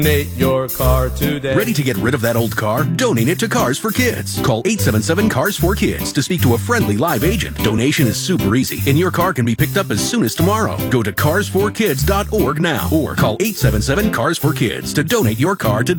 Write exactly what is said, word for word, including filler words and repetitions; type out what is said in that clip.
Donate your car today. Ready to get rid of that old car? Donate it to Cars for Kids. Call eight seven seven, cars for kids to speak to a friendly live agent. Donation is super easy, and your car can be picked up as soon as tomorrow. Go to cars for kids dot org now or call eight seven seven, cars for kids to donate your car today.